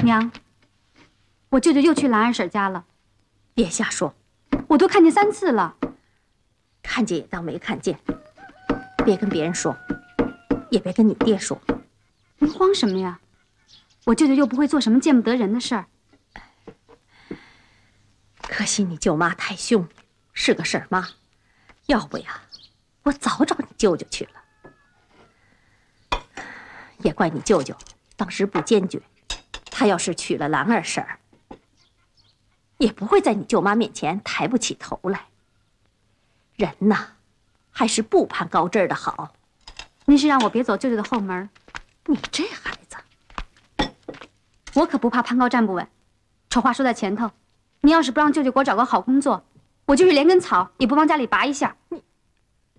娘，我舅舅又去兰二婶家了。 别瞎说， 我都看见3次了。 看见也当没看见，别跟别人说，也别跟你爹说。 您慌什么呀？我舅舅又不会做什么见不得人的事儿。 可惜你舅妈太凶，是个婶妈，要不呀，我早找你舅舅去了。也怪你舅舅当时不坚决，他要是娶了兰二婶儿，也不会在你舅妈面前抬不起头来。人呐，还是不攀高枝儿的好。 您是让我别走舅舅的后门？ 你这孩子， 我可不怕攀高站不稳。丑话说在前头，您要是不让舅舅给我找个好工作，我就是连根草也不往家里拔一下。 你